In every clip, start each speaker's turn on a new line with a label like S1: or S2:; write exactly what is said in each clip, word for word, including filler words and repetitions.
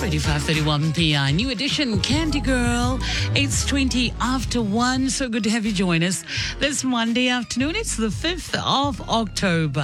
S1: Righty, five thirty-one P I. New edition, Candy Girl. It's twenty after one. So good to have you join us this Monday afternoon. It's the fifth of October.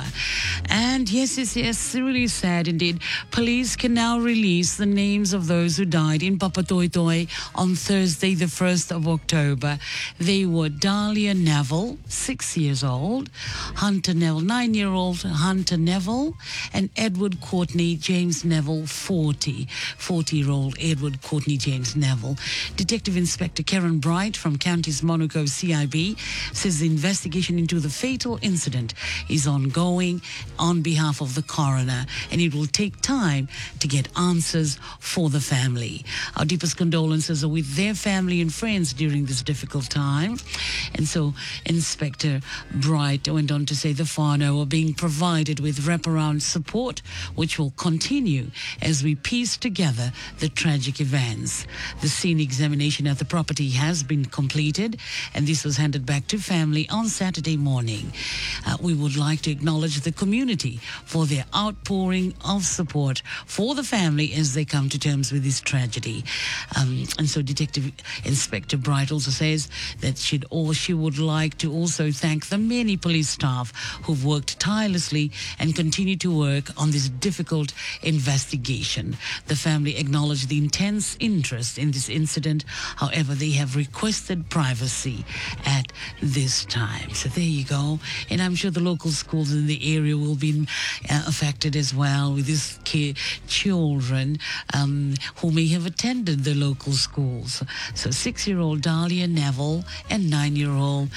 S1: And yes, yes, yes, really sad indeed. Police can now release the names of those who died in Papatoetoe on Thursday, the first of October. They were Dahlia Neville, six years old, Hunter Neville, nine-year-old Hunter Neville, and Edward Courtney James Neville, forty. forty-year-old Edward Courtney James Neville. Detective Inspector Karen Bright from Counties Monaco C I B says the investigation into the fatal incident is ongoing on behalf of the coroner, and it will take time to get answers for the family. Our deepest condolences are with their family and friends during this difficult time. And so Inspector Bright went on to say the whānau are being provided with wraparound support, which will continue as we piece together the tragic events. The scene examination at the property has been completed, and this was handed back to family on Saturday morning. Uh, we would like to acknowledge the community for their outpouring of support for the family as they come to terms with this tragedy. Um, and so Detective Inspector Bright also says that she'd, or she would like to also thank the many police staff who've worked tirelessly and continue to work on this difficult investigation. The family acknowledged the intense interest in this incident. However, they have requested privacy at this time. So there you go. And I'm sure the local schools in the area will be uh, affected as well with these ki- children um, who may have attended the local schools. So six-year-old Dahlia Neville and nine-year-old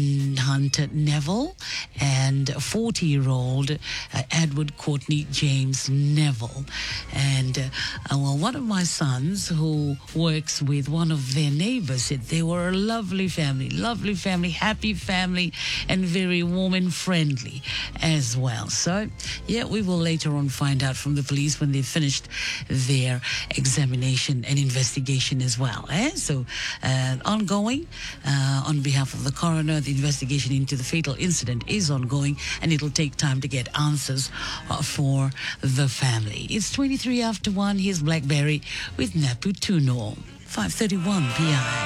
S1: Hunter Neville and forty-year-old uh, Edward Courtney James Neville. And uh, uh, well, one of my sons who works with one of their neighbors said they were a lovely family, lovely family, happy family, and very warm and friendly as well. So, yeah, we will later on find out from the police when they've finished their examination and investigation as well. Eh? So, uh, ongoing uh, on behalf of the coroner, the investigation into the fatal incident is ongoing, and it'll take time to get answers uh, for the family. It's twenty-three after one. Here's Blackberry with Napu Tuno. five thirty-one P I.